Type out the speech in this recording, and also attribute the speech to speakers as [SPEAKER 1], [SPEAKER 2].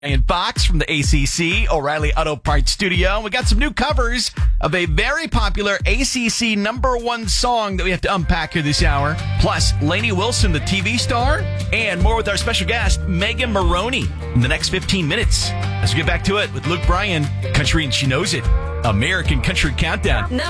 [SPEAKER 1] And Fox from the ACC, O'Reilly Auto Parts Studio. We got some new covers of a very popular ACC #1 song that we have to unpack here this hour. Plus, Lainey Wilson, the TV star, and more with our special guest, Megan Moroney, in the next 15 minutes. Let's get back to it with Luke Bryan, Country and She Knows It, American Country Countdown.